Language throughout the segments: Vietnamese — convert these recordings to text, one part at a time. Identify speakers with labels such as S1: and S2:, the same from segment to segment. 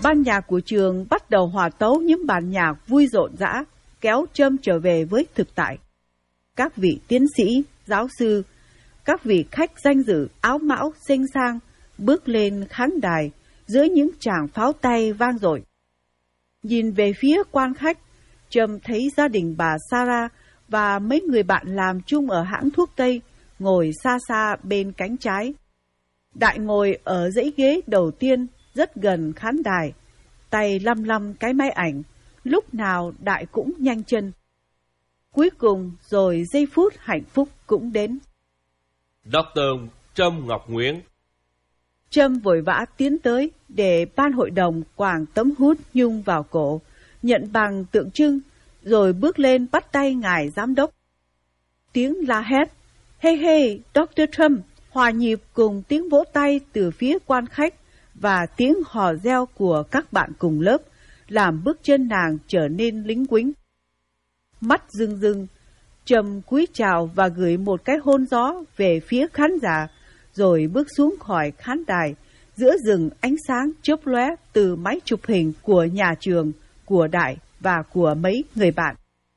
S1: ban nhạc của trường bắt đầu hòa tấu những bản nhạc vui rộn rã, kéo Trâm trở về với thực tại. Các vị tiến sĩ, giáo sư, các vị khách danh dự áo mão xinh sang bước lên khán đài dưới những tràng pháo tay vang dội. Nhìn về phía quan khách, Trâm thấy gia đình bà Sarah và mấy người bạn làm chung ở hãng thuốc Tây ngồi xa xa bên cánh trái. Đại ngồi ở dãy ghế đầu tiên rất gần khán đài, tay lăm lăm cái máy ảnh, lúc nào Đại cũng nhanh chân. Cuối cùng rồi giây phút hạnh phúc cũng đến.
S2: Dr. Trâm Ngọc Nguyễn.
S1: Trâm vội vã tiến tới để ban hội đồng quàng tấm hút nhung vào cổ, nhận bằng tượng trưng, rồi bước lên bắt tay ngài giám đốc. Tiếng la hét, hey hey, Dr. Trump, hòa nhịp cùng tiếng vỗ tay từ phía quan khách và tiếng hò reo của các bạn cùng lớp, làm bước chân nàng trở nên lính quính. Mắt rưng rưng, Trâm cúi chào và gửi một cái hôn gió về phía khán giả, rồi bước xuống khỏi khán đài, giữa rừng ánh sáng chớp lóe từ máy chụp hình của nhà trường, của Đại và của mấy người bạn.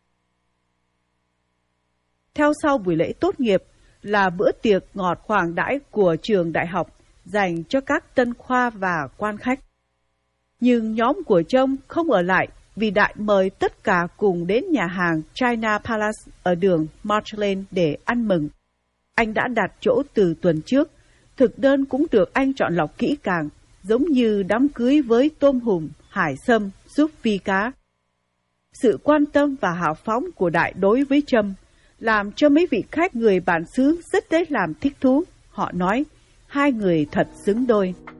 S1: Theo sau buổi lễ tốt nghiệp là bữa tiệc ngọt khoản đãi của trường đại học dành cho các tân khoa và quan khách. Nhưng nhóm của Trâm không ở lại vì Đại mời tất cả cùng đến nhà hàng China Palace ở đường March Lane để ăn mừng. Anh đã đặt chỗ từ tuần trước, thực đơn cũng được anh chọn lọc kỹ càng, giống như đám cưới với tôm hùm, hải sâm, súp phi cá. Sự quan tâm và hào phóng của Đại đối với Trâm làm cho mấy vị khách người bản xứ rất lấy làm thích thú. Họ nói, hai người thật xứng đôi.